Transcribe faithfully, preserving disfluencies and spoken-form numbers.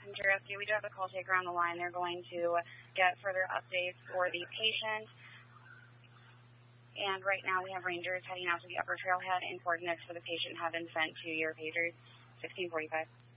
passenger rescue. We do have a call taker on the line. They're going to get further updates for the patient. And right now we have Rangers heading out to the upper trailhead, and coordinates for the patient have been sent to your pagers, sixteen forty-five.